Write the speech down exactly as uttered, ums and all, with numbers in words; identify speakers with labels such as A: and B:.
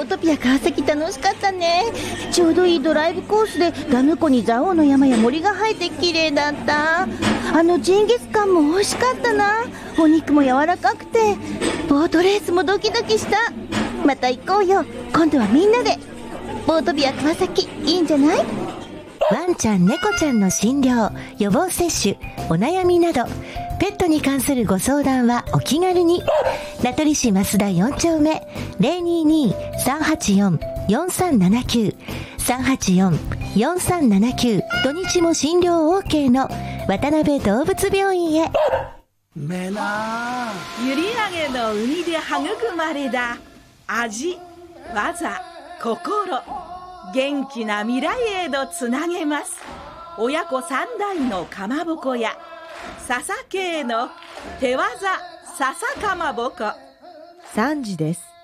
A: ートピア川崎楽しかったね。ちょうどいいドライブコースでダム湖に蔵王の山や森が生えて綺麗だった。あのジンギスカンも美味しかったな。お肉も柔らかくて、ボートレースもドキドキした。また行こうよ、今度はみんなで。ボートピア川崎いいんじゃない？
B: ワンちゃん猫ちゃんの診療、予防接種、お悩みなどペットに関するご相談はお気軽に。名取市増田よん丁目 ゼロにーにー さんはちよん よんさんななきゅう さんはちよん よんさんななきゅう、土日も診療 OK の渡辺動物病院へ。
C: めな
D: 閖上の海で育まれた味、技、心、元気な未来へとつなげます。親子三代のかまぼこ屋、笹系の手技笹かまぼこ。
E: さんじです。